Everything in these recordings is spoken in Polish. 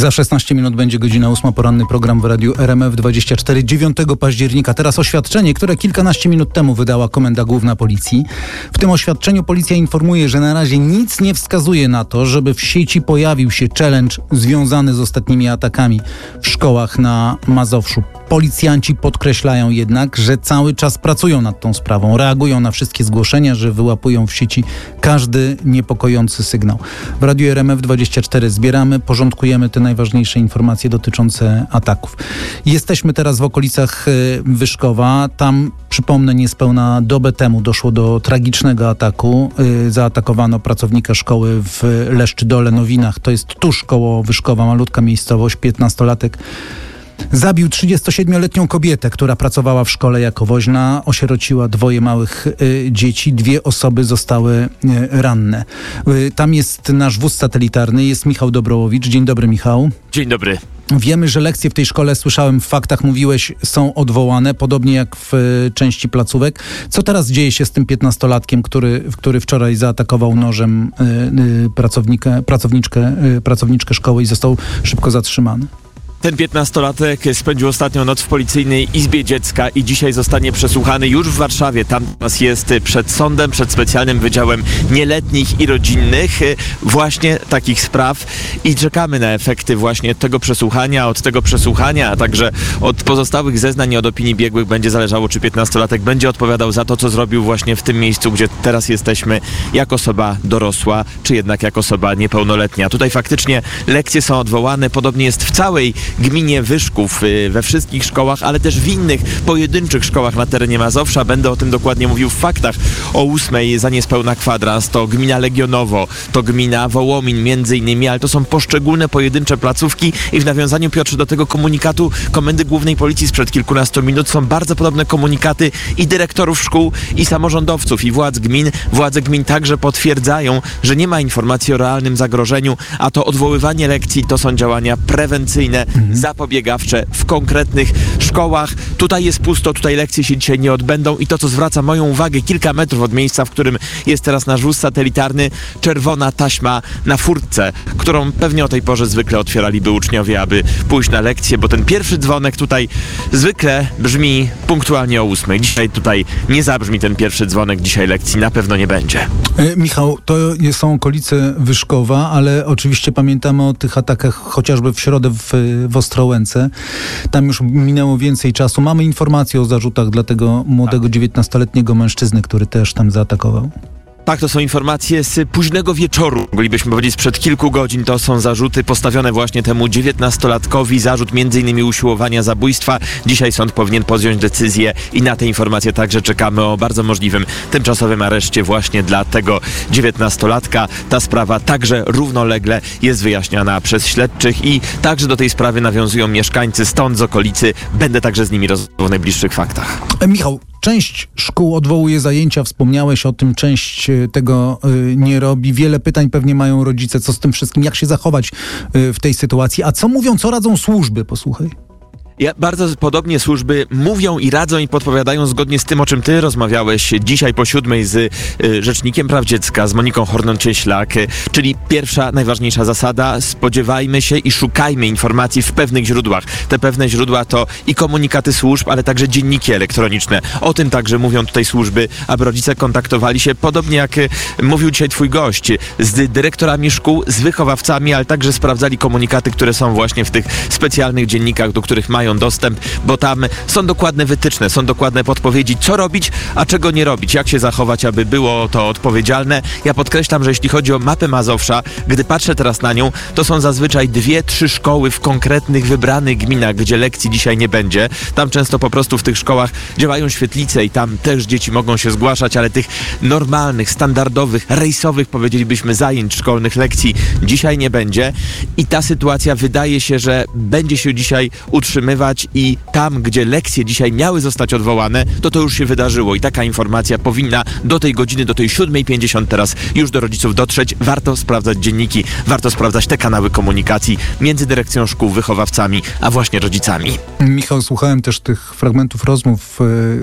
Za 16 minut będzie godzina 8, poranny program w Radiu RMF24 9 października. Teraz oświadczenie, które kilkanaście minut temu wydała Komenda Główna Policji. W tym oświadczeniu policja informuje, że na razie nic nie wskazuje na to, żeby w sieci pojawił się challenge związany z ostatnimi atakami w szkołach na Mazowszu. Policjanci podkreślają jednak, że cały czas pracują nad tą sprawą, reagują na wszystkie zgłoszenia, że wyłapują w sieci każdy niepokojący sygnał. W Radiu RMF24 zbieramy, porządkujemy te najważniejsze informacje dotyczące ataków. Jesteśmy teraz w okolicach Wyszkowa. Tam, przypomnę, niespełna dobę temu doszło do tragicznego ataku. Zaatakowano pracownika szkoły w Leszczydole Nowinach. To jest tuż koło Wyszkowa, malutka miejscowość. 15-latek zabił 37-letnią kobietę, która pracowała w szkole jako woźna. Osierociła 2 małych dzieci. 2 osoby zostały ranne. Tam jest nasz wóz satelitarny, jest Michał Dobrołowicz. Dzień dobry, Michał. Dzień dobry. Wiemy, że lekcje w tej szkole, słyszałem w faktach, mówiłeś, są odwołane, podobnie jak w części placówek. Co teraz dzieje się z tym 15-latkiem, który wczoraj zaatakował nożem pracowniczkę szkoły i został szybko zatrzymany? Ten 15-latek spędził ostatnią noc w policyjnej izbie dziecka i dzisiaj zostanie przesłuchany już w Warszawie. Tam teraz jest przed sądem, przed specjalnym wydziałem nieletnich i rodzinnych właśnie takich spraw i czekamy na efekty właśnie tego przesłuchania. Od tego przesłuchania, a także od pozostałych zeznań i od opinii biegłych będzie zależało, czy 15-latek będzie odpowiadał za to, co zrobił właśnie w tym miejscu, gdzie teraz jesteśmy, jako osoba dorosła, czy jednak jako osoba niepełnoletnia. Tutaj faktycznie lekcje są odwołane, podobnie jest w całej gminie Wyszków, we wszystkich szkołach, ale też w innych pojedynczych szkołach na terenie Mazowsza. Będę o tym dokładnie mówił w faktach. O 8 za niespełna kwadrans to gmina Legionowo, to gmina Wołomin między innymi, ale to są poszczególne pojedyncze placówki i w nawiązaniu, Piotrze, do tego komunikatu Komendy Głównej Policji sprzed kilkunastu minut są bardzo podobne komunikaty i dyrektorów szkół, i samorządowców, i władz gmin. Władze gmin także potwierdzają, że nie ma informacji o realnym zagrożeniu, a to odwoływanie lekcji to są działania prewencyjne, zapobiegawcze w konkretnych szkołach. Tutaj jest pusto, tutaj lekcje się dzisiaj nie odbędą i to, co zwraca moją uwagę kilka metrów od miejsca, w którym jest teraz nasz wóz satelitarny, czerwona taśma na furtce, którą pewnie o tej porze zwykle otwieraliby uczniowie, aby pójść na lekcję, bo ten pierwszy dzwonek tutaj zwykle brzmi punktualnie o 8. Dzisiaj tutaj nie zabrzmi ten pierwszy dzwonek, dzisiaj lekcji na pewno nie będzie. Michał, to są okolice Wyszkowa, ale oczywiście pamiętamy o tych atakach chociażby w środę w Ostrołęce. Tam już minęło więcej czasu. Mamy informacje o zarzutach dla tego młodego 19-letniego mężczyzny, który też tam zaatakował. Tak, to są informacje z późnego wieczoru, moglibyśmy powiedzieć sprzed kilku godzin. To są zarzuty postawione właśnie temu 19-latkowi, zarzut m.in. usiłowania zabójstwa. Dzisiaj sąd powinien podjąć decyzję i na te informacje także czekamy o bardzo możliwym tymczasowym areszcie właśnie dla tego 19-latka. Ta sprawa także równolegle jest wyjaśniana przez śledczych i także do tej sprawy nawiązują mieszkańcy stąd, z okolicy. Będę także z nimi rozmawiał w najbliższych faktach. Michał, część szkół odwołuje zajęcia, wspomniałeś o tym, część tego nie robi. Wiele pytań pewnie mają rodzice, co z tym wszystkim, jak się zachować w tej sytuacji. A co mówią, co radzą służby? Posłuchaj. Bardzo podobnie służby mówią i radzą i podpowiadają zgodnie z tym, o czym ty rozmawiałeś dzisiaj po 7 z Rzecznikiem Praw Dziecka, z Moniką Horną-Cieślak, czyli pierwsza, najważniejsza zasada: spodziewajmy się i szukajmy informacji w pewnych źródłach. Te pewne źródła to i komunikaty służb, ale także dzienniki elektroniczne. O tym także mówią tutaj służby, aby rodzice kontaktowali się, podobnie jak mówił dzisiaj twój gość, z dyrektorami szkół, z wychowawcami, ale także sprawdzali komunikaty, które są właśnie w tych specjalnych dziennikach, do których mają dostęp, bo tam są dokładne wytyczne, są dokładne podpowiedzi, co robić, a czego nie robić, jak się zachować, aby było to odpowiedzialne. Ja podkreślam, że jeśli chodzi o mapę Mazowsza, gdy patrzę teraz na nią, to są zazwyczaj 2-3 szkoły w konkretnych, wybranych gminach, gdzie lekcji dzisiaj nie będzie. Tam często po prostu w tych szkołach działają świetlice i tam też dzieci mogą się zgłaszać, ale tych normalnych, standardowych, rejsowych, powiedzielibyśmy, zajęć szkolnych, lekcji dzisiaj nie będzie i ta sytuacja wydaje się, że będzie się dzisiaj utrzymywać i tam, gdzie lekcje dzisiaj miały zostać odwołane, to już się wydarzyło i taka informacja powinna do tej godziny, do tej 7:50 teraz już do rodziców dotrzeć. Warto sprawdzać dzienniki, warto sprawdzać te kanały komunikacji między dyrekcją szkół, wychowawcami, a właśnie rodzicami. Michał, słuchałem też tych fragmentów rozmów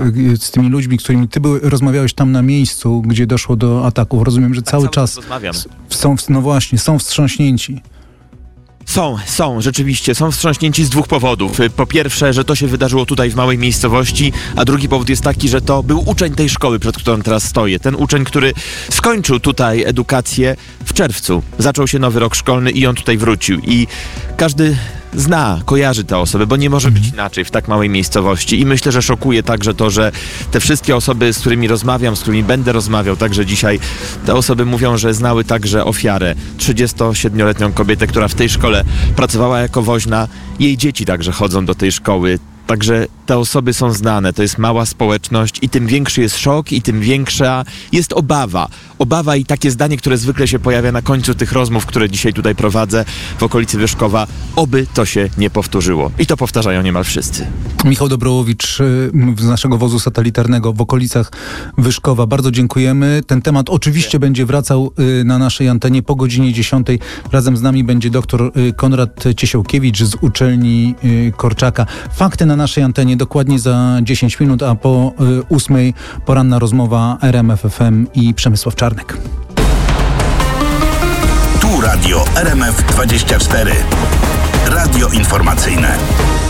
z tymi ludźmi, z którymi ty rozmawiałeś tam na miejscu, gdzie doszło do ataków. Rozumiem, że cały czas są wstrząśnięci. Są, rzeczywiście. Są wstrząśnięci z dwóch powodów. Po pierwsze, że to się wydarzyło tutaj w małej miejscowości, a drugi powód jest taki, że to był uczeń tej szkoły, przed którą teraz stoję. Ten uczeń, który skończył tutaj edukację w czerwcu. Zaczął się nowy rok szkolny i on tutaj wrócił. I każdy kojarzy tę osobę, bo nie może być inaczej w tak małej miejscowości. I myślę, że szokuje także to, że te wszystkie osoby, z którymi rozmawiam, z którymi będę rozmawiał także dzisiaj, te osoby mówią, że znały także ofiarę, 37-letnią kobietę, która w tej szkole pracowała jako woźna. Jej dzieci także chodzą do tej szkoły. Także te osoby są znane, to jest mała społeczność i tym większy jest szok i tym większa jest obawa. Obawa i takie zdanie, które zwykle się pojawia na końcu tych rozmów, które dzisiaj tutaj prowadzę w okolicy Wyszkowa, oby to się nie powtórzyło. I to powtarzają niemal wszyscy. Michał Dobrołowicz z naszego wozu satelitarnego w okolicach Wyszkowa. Bardzo dziękujemy. Ten temat oczywiście będzie wracał na naszej antenie po godzinie 10. Razem z nami będzie dr Konrad Ciesiałkiewicz z uczelni Korczaka. Fakty na naszej antenie dokładnie za 10 minut, a po 8 poranna rozmowa RMF FM i Przemysław Czarnek. Tu radio RMF 24. Radio informacyjne.